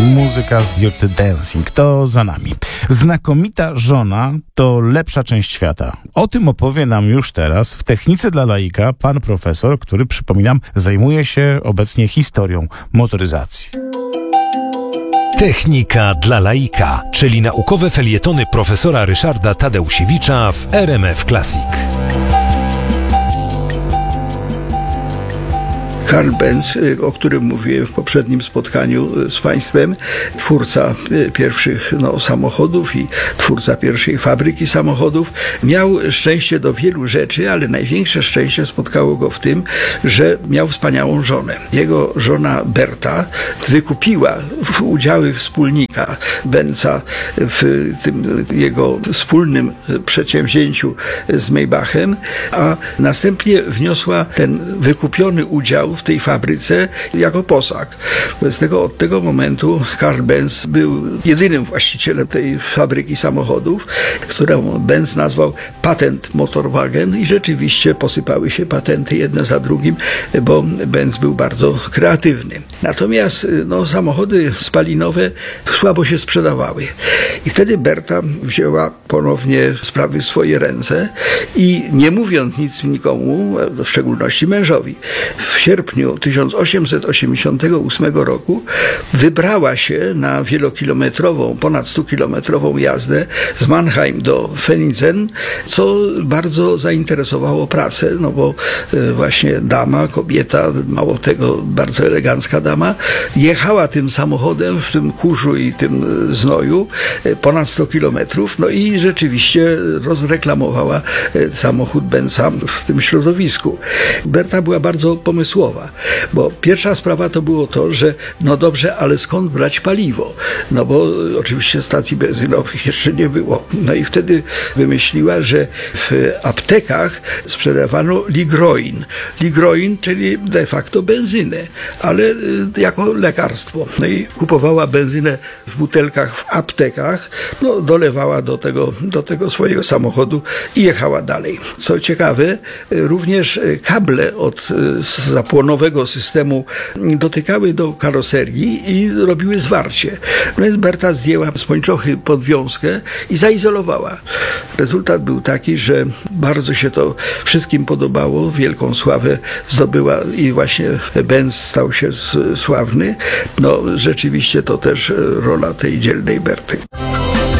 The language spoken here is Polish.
Muzyka z Dirty Dancing to za nami. Znakomita żona to lepsza część świata. O tym opowie nam już teraz w Technice dla laika pan profesor, który, przypominam, zajmuje się obecnie historią motoryzacji. Technika dla laika, czyli naukowe felietony profesora Ryszarda Tadeusiewicza w RMF Classic. Karl Benz, o którym mówiłem w poprzednim spotkaniu z Państwem, twórca pierwszych samochodów i twórca pierwszej fabryki samochodów, miał szczęście do wielu rzeczy, ale największe szczęście spotkało go w tym, że miał wspaniałą żonę. Jego żona Berta wykupiła udziały wspólnika Benza w tym jego wspólnym przedsięwzięciu z Maybachem, a następnie wniosła ten wykupiony udział w tej fabryce jako posag. Od tego momentu Karl Benz był jedynym właścicielem tej fabryki samochodów, którą Benz nazwał Patent Motorwagen, i rzeczywiście posypały się patenty jedne za drugim, bo Benz był bardzo kreatywny. Natomiast samochody spalinowe słabo się sprzedawały. I wtedy Berta wzięła ponownie sprawy w swoje ręce i, nie mówiąc nic nikomu, w szczególności mężowi, w sierpniu 1888 roku wybrała się na wielokilometrową, ponad 100-kilometrową jazdę z Mannheim do Fenizen, co bardzo zainteresowało prasę, bo właśnie dama, kobieta, mało tego, bardzo elegancka dama, jechała tym samochodem w tym kurzu i tym znoju ponad 100 kilometrów, i rzeczywiście rozreklamowała samochód Benza w tym środowisku. Berta była bardzo pomysłowa, bo pierwsza sprawa to było to, że dobrze, ale skąd brać paliwo? Bo oczywiście stacji benzynowych jeszcze nie było. I wtedy wymyśliła, że w aptekach sprzedawano ligroin. Ligroin, czyli de facto benzynę, ale jako lekarstwo. I kupowała benzynę w butelkach w aptekach, dolewała do tego swojego samochodu i jechała dalej. Co ciekawe, również kable od zapłonowego systemu dotykały do karoserii i robiły zwarcie. Więc Berta zdjęła z pończochy podwiązkę i zaizolowała. Rezultat był taki, że bardzo się to wszystkim podobało, wielką sławę zdobyła i właśnie Benz stał się sławny. Rzeczywiście to też rola tej dzielnej Berty.